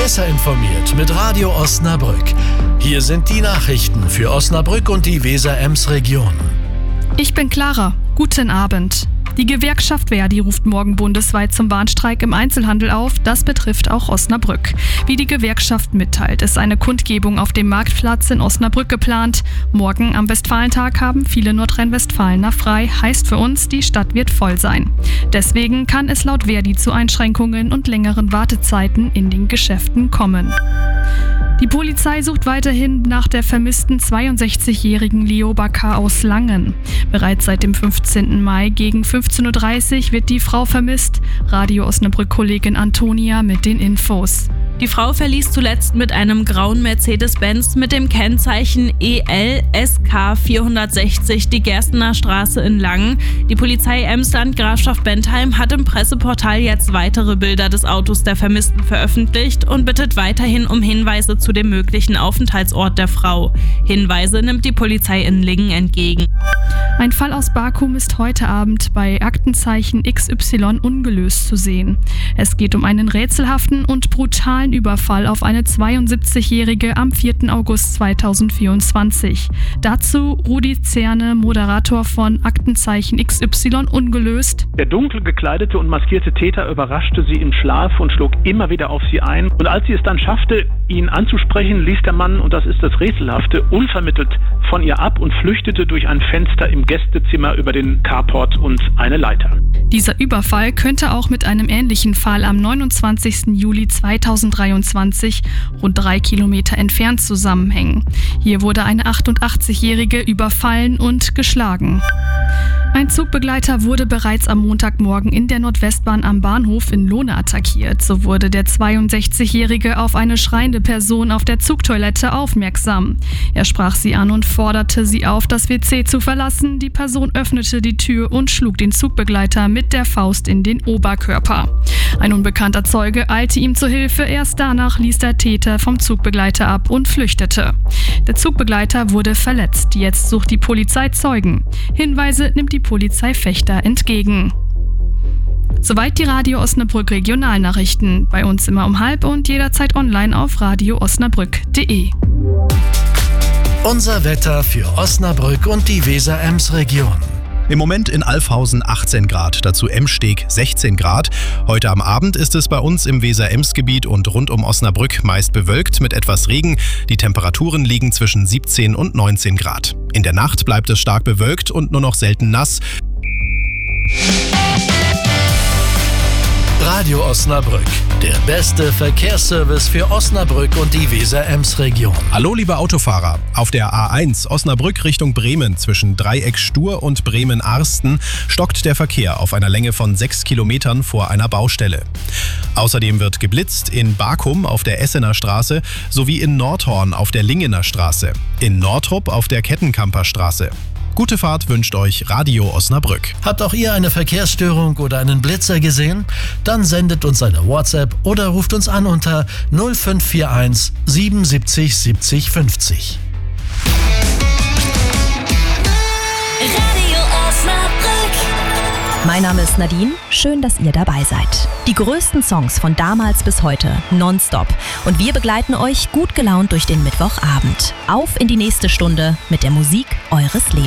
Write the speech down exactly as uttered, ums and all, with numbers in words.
Besser informiert mit Radio Osnabrück. Hier sind die Nachrichten für Osnabrück und die Weser-Ems-Region. Ich bin Clara. Guten Abend. Die Gewerkschaft Verdi ruft morgen bundesweit zum Warnstreik im Einzelhandel auf. Das betrifft auch Osnabrück. Wie die Gewerkschaft mitteilt, ist eine Kundgebung auf dem Marktplatz in Osnabrück geplant. Morgen am Westfalentag haben viele Nordrhein-Westfalener frei. Heißt für uns, die Stadt wird voll sein. Deswegen kann es laut Verdi zu Einschränkungen und längeren Wartezeiten in den Geschäften kommen. Die Polizei sucht weiterhin nach der vermissten zweiundsechzigjährigen Leo Bakar aus Langen. Bereits seit dem fünfzehnten Mai gegen fünfzehn Uhr dreißig wird die Frau vermisst. Radio Osnabrück-Kollegin Antonia mit den Infos. Die Frau verließ zuletzt mit einem grauen Mercedes-Benz mit dem Kennzeichen E L S K vierhundertsechzig die Gerstener Straße in Langen. Die Polizei Emsland Grafschaft Bentheim hat im Presseportal jetzt weitere Bilder des Autos der Vermissten veröffentlicht und bittet weiterhin um Hinweise zu dem möglichen Aufenthaltsort der Frau. Hinweise nimmt die Polizei in Lingen entgegen. Ein Fall aus Bakum ist heute Abend bei Aktenzeichen X Y ungelöst zu sehen. Es geht um einen rätselhaften und brutalen Überfall auf eine zweiundsiebzigjährige am vierten August zweitausendvierundzwanzig. Dazu Rudi Zerne, Moderator von Aktenzeichen X Y ungelöst. Der dunkel gekleidete und maskierte Täter überraschte sie im Schlaf und schlug immer wieder auf sie ein. Und als sie es dann schaffte, ihn anzusprechen, ließ der Mann, und das ist das Rätselhafte, unvermittelt von ihr ab und flüchtete durch ein Fenster im Gästezimmer über den Carport und eine Leiter. Dieser Überfall könnte auch mit einem ähnlichen Fall am neunundzwanzigsten Juli zweitausenddreiundzwanzig, rund drei Kilometer entfernt, zusammenhängen. Hier wurde eine achtundachtzigjährige überfallen und geschlagen. Ein Zugbegleiter wurde bereits am Montagmorgen in der Nordwestbahn am Bahnhof in Lohne attackiert. So wurde der zweiundsechzigjährige auf eine schreiende Person auf der Zugtoilette aufmerksam. Er sprach sie an und forderte sie auf, das W C zu verlassen. Die Person öffnete die Tür und schlug den Zugbegleiter mit der Faust in den Oberkörper. Ein unbekannter Zeuge eilte ihm zu Hilfe. Erst danach ließ der Täter vom Zugbegleiter ab und flüchtete. Der Zugbegleiter wurde verletzt. Jetzt sucht die Polizei Zeugen. Hinweise nimmt die Polizei Vechta entgegen. Soweit die Radio Osnabrück Regionalnachrichten. Bei uns immer um halb und jederzeit online auf radio osnabrück punkt de. Unser Wetter für Osnabrück und die Weser-Ems-Region. Im Moment in Alfhausen achtzehn Grad, dazu Emsteg sechzehn Grad. Heute am Abend ist es bei uns im Weser-Ems-Gebiet und rund um Osnabrück meist bewölkt mit etwas Regen. Die Temperaturen liegen zwischen siebzehn und neunzehn Grad. In der Nacht bleibt es stark bewölkt und nur noch selten nass. Radio Osnabrück, der beste Verkehrsservice für Osnabrück und die Weser-Ems-Region. Hallo liebe Autofahrer, auf der A eins Osnabrück Richtung Bremen zwischen Dreieck Stur und Bremen-Arsten stockt der Verkehr auf einer Länge von sechs Kilometern vor einer Baustelle. Außerdem wird geblitzt in Bakum auf der Essener Straße sowie in Nordhorn auf der Lingener Straße, in Nordrup auf der Kettenkamper Straße. Gute Fahrt wünscht euch Radio Osnabrück. Habt auch ihr eine Verkehrsstörung oder einen Blitzer gesehen? Dann sendet uns eine WhatsApp oder ruft uns an unter null fünf vier eins siebenundsiebzig siebzig fünfzig. Radio Osnabrück. Mein Name ist Nadine, schön, dass ihr dabei seid. Die größten Songs von damals bis heute, nonstop. Und wir begleiten euch gut gelaunt durch den Mittwochabend. Auf in die nächste Stunde mit der Musik eures Lebens.